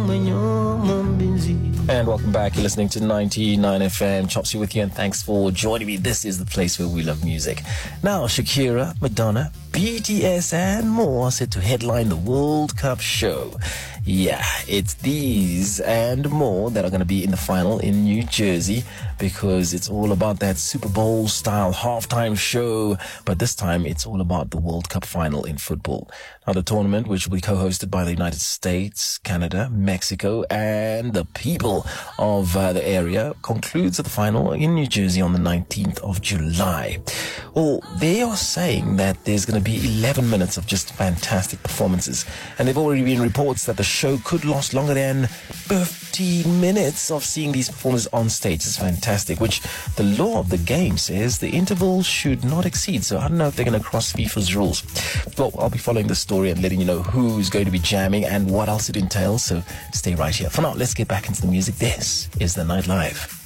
And welcome back. You're listening to 99 FM. Chopsy with you, and thanks for joining me. This is the place where we love music. Now, Shakira, Madonna, BTS, and more are set to headline the World Cup show. Yeah, it's these and more that are going to be in the final in New Jersey, because it's all about that Super Bowl style halftime show. But this time it's all about the World Cup final in football. Now, the tournament, which will be co-hosted by the United States, Canada, Mexico, and the people of the area, concludes at the final in New Jersey on the 19th of July. Well, they are saying that there's going to be 11 minutes of just fantastic performances. And there have already been reports that the show could last longer than 15 minutes of seeing these performers on stage. It's fantastic, which the law of the game says the interval should not exceed. So I don't know if they're going to cross FIFA's rules. Well, I'll be following the story and letting you know who's going to be jamming and what else it entails. So stay right here. For now, let's get back into the music. This is The Night Live.